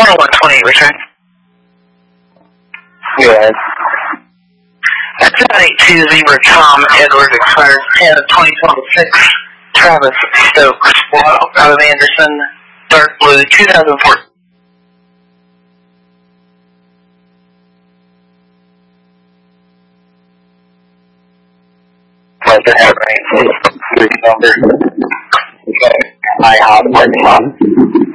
128 return. Yes. That's 782 Tom Edward expires 10 of 2026. Travis Stokes, out of Anderson, dark blue, 2014. Like the head range, number. Okay. I have parking lot.